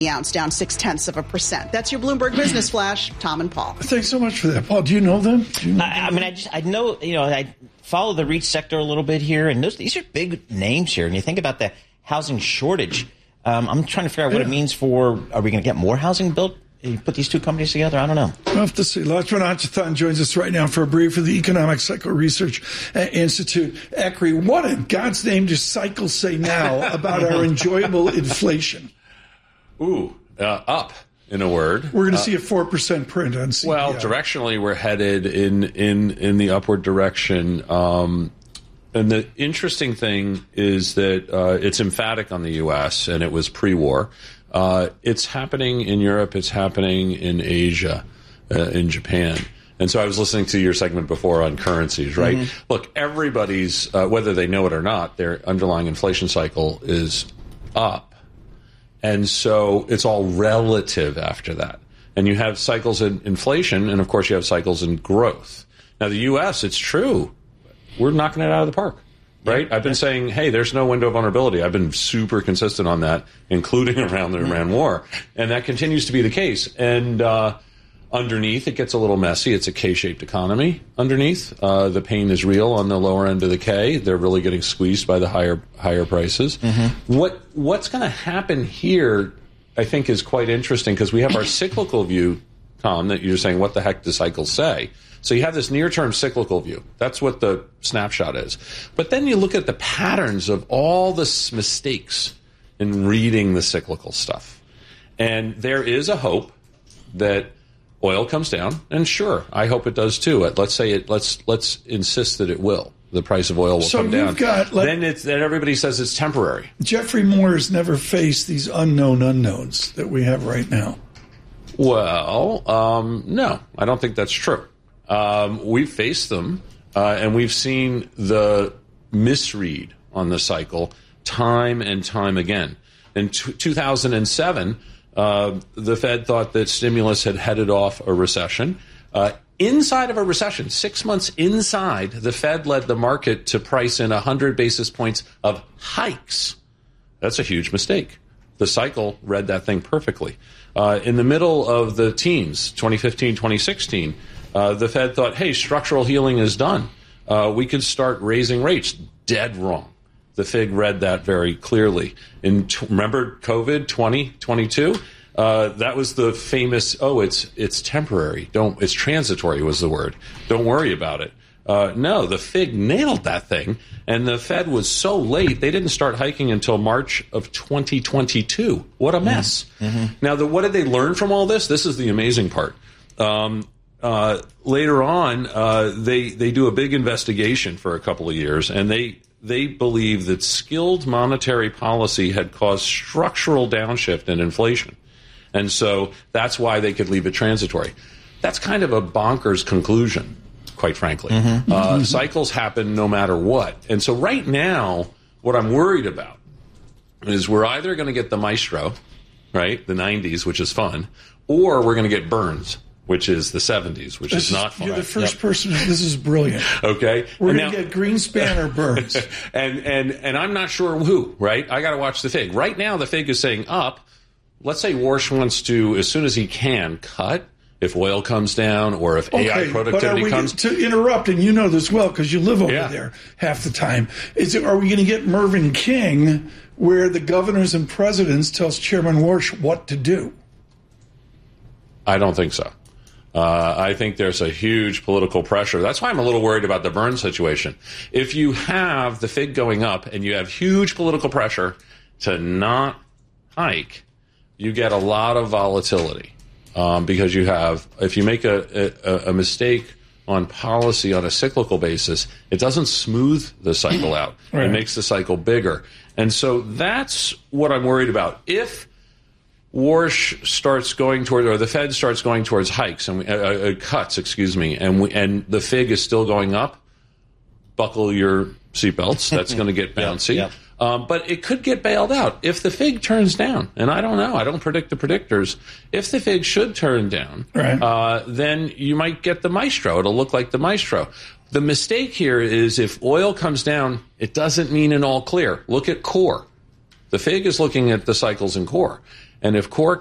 the ounce, down 0.6%. That's your Bloomberg Business Flash. Tom and Paul. Thanks so much for that, Paul. Do you know them? I know, I follow the REIT sector a little bit here, and these are big names here. And you think about the housing shortage. I'm trying to figure out what it means for, are we going to get more housing built? You put these two companies together? I don't know. We'll have to see. Lakshman Achuthan joins us right now for a brief for the Economic Cycle Research Institute. ECRI, what in God's name does cycles say now about our enjoyable inflation? Up, in a word. We're going to see a 4% print on CPI. Well, directionally, we're headed in the upward direction. And the interesting thing is that it's emphatic on the U.S., and it was pre-war. It's happening in Europe. It's happening in Asia, in Japan. And so I was listening to your segment before on currencies, right? Mm-hmm. Look, everybody's, whether they know it or not, their underlying inflation cycle is up. And so it's all relative after that. And you have cycles in inflation, and of course you have cycles in growth. Now, the U.S., it's true. We're knocking it out of the park, right? Yeah. I've been saying, hey, there's no window of vulnerability. I've been super consistent on that, including around the Iran war. And that continues to be the case. And underneath, it gets a little messy. It's a K-shaped economy underneath. The pain is real on the lower end of the K. They're really getting squeezed by the higher prices. Mm-hmm. What's going to happen here, I think, is quite interesting because we have our cyclical view, Tom, that you're saying, what the heck do cycles say? So you have this near-term cyclical view. That's what the snapshot is. But then you look at the patterns of all the mistakes in reading the cyclical stuff. And there is a hope that oil comes down, and sure, I hope it does too. Let's say let's insist that it will. The price of oil will come down. Then everybody says it's temporary. Jeffrey Moore has never faced these unknown unknowns that we have right now. Well, no, I don't think that's true. We've faced them, and we've seen the misread on the cycle time and time again. In 2007, the Fed thought that stimulus had headed off a recession. Inside of a recession, 6 months inside, the Fed led the market to price in 100 basis points of hikes. That's a huge mistake. The cycle read that thing perfectly. In the middle of the teens, 2015, 2016, the Fed thought, hey, structural healing is done. We could start raising rates. Dead wrong. The FIG read that very clearly. Remember COVID 2022? That was the famous, it's temporary. It's transitory was the word. Don't worry about it. No, the FIG nailed that thing, and the Fed was so late, they didn't start hiking until March of 2022. What a mess. Mm-hmm. Now, what did they learn from all this? This is the amazing part. Later on, they do a big investigation for a couple of years, and they believe that skilled monetary policy had caused structural downshift in inflation. And so that's why they could leave it transitory. That's kind of a bonkers conclusion, quite frankly. Mm-hmm. Cycles happen no matter what. And so right now, what I'm worried about is we're either going to get the Maestro, right, the 90s, which is fun, or we're going to get Burns, which is the 70s, which is not fun. You're the first person. This is brilliant. Okay. We're going to get Greenspan or Burns. and I'm not sure who, right? I got to watch the FIG. Right now, the FIG is saying up. Let's say Warsh wants to, as soon as he can, cut if oil comes down or if AI productivity comes. To interrupt, and you know this well because you live over there half the time, are we going to get Mervyn King where the governors and presidents tells Chairman Warsh what to do? I don't think so. I think there's a huge political pressure. That's why I'm a little worried about the Burns situation. If you have the FIG going up and you have huge political pressure to not hike, you get a lot of volatility because if you make a mistake on policy on a cyclical basis, it doesn't smooth the cycle out. Right. It makes the cycle bigger. And so that's what I'm worried about. If Warsh starts going toward, or the Fed starts going towards hikes and cuts, and the FIG is still going up, buckle your seatbelts. That's going to get bouncy. Yeah. But it could get bailed out if the FIG turns down. And I don't know. I don't predict the predictors. If the FIG should turn down, then you might get the Maestro. It'll look like the Maestro. The mistake here is if oil comes down, it doesn't mean an all clear. Look at core. The FIG is looking at the cycles in core. And if core